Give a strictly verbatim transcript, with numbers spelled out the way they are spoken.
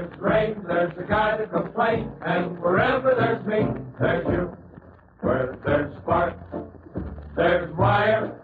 there's range, there's the guy that complains, and wherever there's meat, there's you. Where there's spark, there's wire,